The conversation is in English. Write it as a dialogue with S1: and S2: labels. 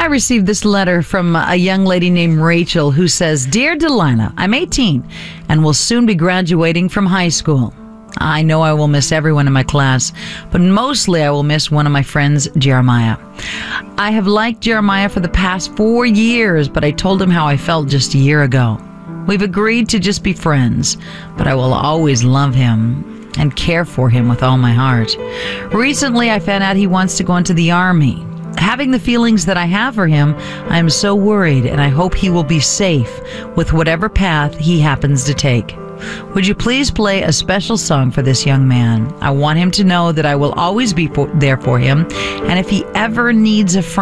S1: I received this letter from a young lady named Rachel who says, Dear Delilah, I'm 18 and will soon be graduating from high school. I know I will miss everyone in my class, but mostly I will miss one of my friends, Jeremiah. I have liked Jeremiah for the past 4 years, but I told him how I felt just a year ago. We've agreed to just be friends, but I will always love him and care for him with all my heart. Recently, I found out he wants to go into the army. Having the feelings that I have for him, I am so worried, and I hope he will be safe with whatever path he happens to take. Would you please play a special song for this young man? I want him to know that I will always be there for him, and if he ever needs a friend,